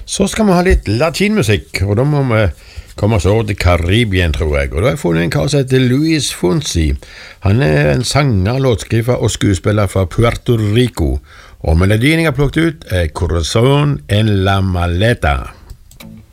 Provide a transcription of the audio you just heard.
Så skal vi ha litt latinmusikk, og da må vi komme oss over til Karibien, tror jeg. Og da har jeg funnet en kar som heter Luis Fonsi. Han er en sanger, låtskriver og skuespiller fra Puerto Rico. Og melodien jeg har plukket ut er Corazón en la Maleta.